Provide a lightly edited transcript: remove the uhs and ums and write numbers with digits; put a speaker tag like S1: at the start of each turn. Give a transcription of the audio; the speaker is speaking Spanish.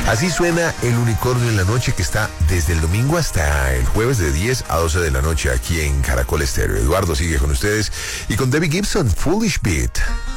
S1: Así suena El Unicornio en la Noche, que está desde el domingo hasta el jueves de 10 a 12 de la noche aquí en Caracol Estéreo. Eduardo sigue con ustedes y con Debbie Gibson, Foolish Beat.